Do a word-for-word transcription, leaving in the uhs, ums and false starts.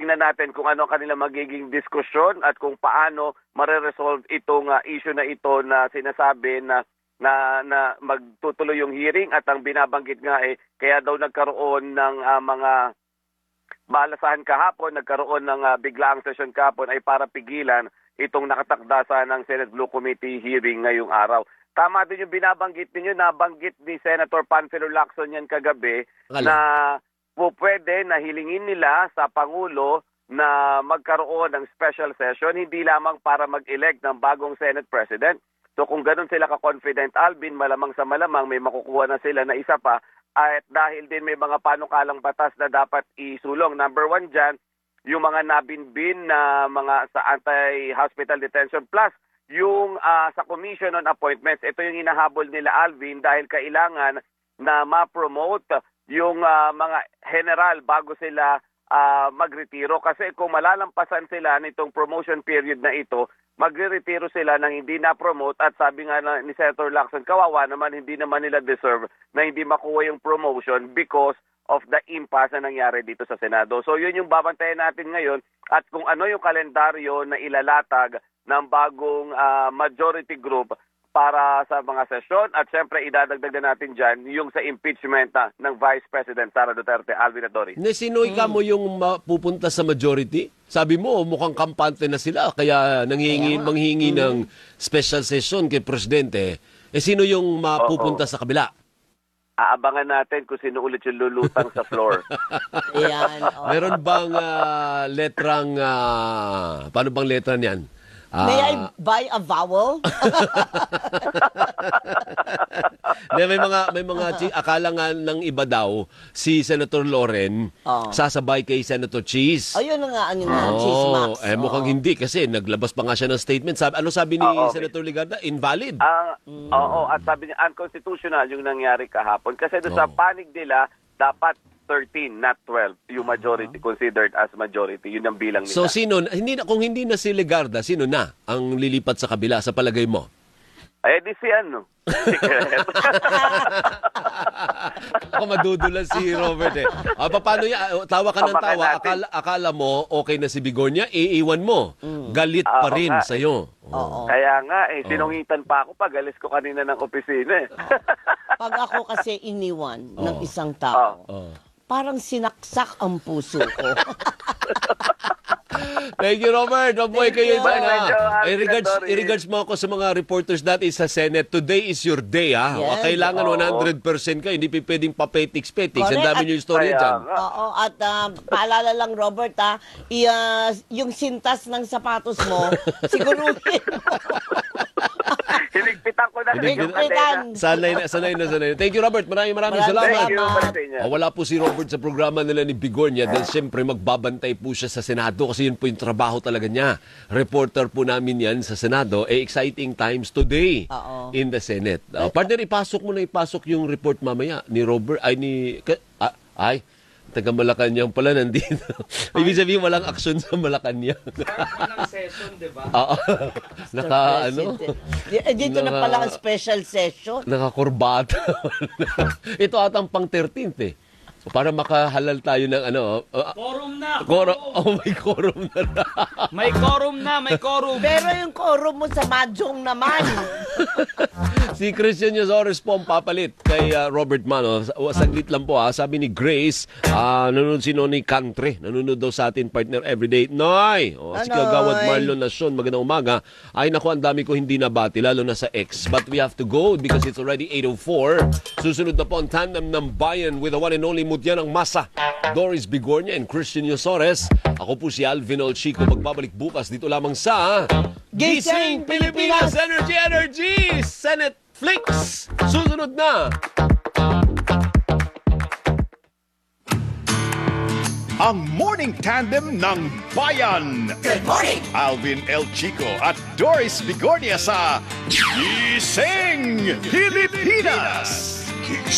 titingnan natin kung ano kanilang magiging diskusyon at kung paano mare-resolve itong uh, issue na ito na sinasabi na na, na magtutuloy yung hearing at ang binabanggit nga eh kaya daw nagkaroon ng uh, mga balasahan kahapon, nagkaroon ng uh, biglaang session kahapon ay para pigilan itong nakatakda sa ng Senate Blue Committee hearing ngayong araw. Tama din yung binabanggit ninyo, nabanggit ni Senator Panfilo Lacson yan kagabi Alam. na po pwede na hilingin nila sa Pangulo na magkaroon ng special session, hindi lamang para mag-elect ng bagong Senate President. So kung ganun sila ka-confident, Alvin, malamang sa malamang may makukuha na sila na isa pa at dahil din may mga panukalang batas na dapat isulong. Number one dyan, yung mga nabinbin na mga sa anti-hospital detention plus yung uh, sa Commission on Appointments. Ito yung inahabol nila, Alvin, dahil kailangan na ma-promote yung uh, mga general bago sila uh, magretiro. Kasi kung malalampasan sila nitong promotion period na ito, magre-retiro sila nang hindi na-promote at sabi nga na, ni Senator Lacson, kawawa naman, hindi naman nila deserve na hindi makuha yung promotion because of the impasse na nangyari dito sa Senado. So yun yung babantayan natin ngayon at kung ano yung kalendaryo na ilalatag ng bagong uh, majority group para sa mga sesyon at syempre idadagdag na natin dyan yung sa impeachment na, ng Vice President Sara Duterte, Alvin at Doris. Nesinoy ka mo yung mapupunta sa majority? Sabi mo, mukhang kampante na sila kaya nanghihingi, manghihingi mm. ng special session kay Presidente. Eh sino yung mapupunta Oo. sa kabila? Aabangan natin kung sino ulit yung lulutang sa floor. Ayan. Oh. Meron bang uh, letrang, uh, paano bang letra niyan? Uh, May I buy a vowel? may mga may mga akala nga ng iba daw si Senator Loren oh. sasabay kay Senator Cheese. Ayun oh, nga ang oh, Cheese Max. Eh mukhang oh. hindi kasi naglabas pa nga siya ng statement. Sabi, ano sabi ni oh, okay. Senator Ligarda? Invalid. Uh, mm. Oo, at sabi niya unconstitutional yung nangyari kahapon kasi doon oh. sa panig nila dapat thirteen, not twelve, yung majority, uh-huh. considered as majority. Yun ang bilang nila. So, sino, hindi na, kung hindi na si Legarda, sino na ang lilipat sa kabila sa palagay mo? Eh, di si ano. Ako madudulan si Robert eh. Ah, paano yan? Tawa ka ng tawa. Akala, akala mo, okay na si Bigornia, iiwan mo. Mm. Galit pa rin nga, sa'yo. Oh. Kaya nga eh, sinungitan pa ako pag alis ko kanina ng opisina eh. Pag ako kasi iniwan oh. ng isang tao, oh. parang sinaksak ang puso ko. Thank you, Robert. Mabuhay kayo dyan. I-regards, I i-regards mo ako sa mga reporters natin sa Senate. Today is your day, ha? Yes. Kailangan oh. one hundred percent ka. Hindi pwedeng papetiks-petiks. Ang dami nyo yung story dyan. Oo. At uh, paalala lang, Robert, ha? I, uh, yung sintas ng sapatos mo, siguruhin mo. Hinigpitan ko na. Hinigpitan. Sanay na, sanay na, sanay na. Thank you, Robert. Maraming maraming salamat. Thank you. Oh, wala po si Robert sa programa nila ni Bigornia dahil siyempre magbabantay po siya sa Senado kasi yun po yung trabaho talaga niya. Reporter po namin yan sa Senado. Eh, exciting times today Uh-oh. in the Senate. Uh, partner, ipasok mo na ipasok yung report mamaya ni Robert, ay ni... Ah, ay, taga Malacanang pala nandito. Ibig sabihin walang aksyon sa Malacanang. Walang session, di ba? Oo. Naka, ano? Dito na pala ang special session. Nakakurbata. Ito atang pang thirteenth eh. Para makahalal tayo ng ano. Uh, quorum na! Quorum. Oh, may quorum na na. May quorum na, may quorum. Pero yung quorum mo sa Mahjong naman. Si Christian Yosores po ang papalit kay uh, Robert Mano. Saglit lang po ha. Sabi ni Grace, uh, nanonood si Nonoy Country. Nanonood daw sa atin partner everyday. Noy! O, si Kagawad Marlon Nasyon, magandang umaga. Ay naku, ang dami ko hindi nabati, lalo na sa X. But we have to go because it's already eight oh four. Susunod na po ang tandem ng bayan with the one and only Mutyan ang Masa, Doris Bigornia and Christian Yosores. Ako po si Alvin Olchico. Magbabalik bukas dito lamang sa Gising Pilipinas! Energy Energy! Senate Flix! Susunod na! Ang morning tandem ng bayan. Good morning! Alvin El Chico at Doris Bigornia sa Gising Pilipinas!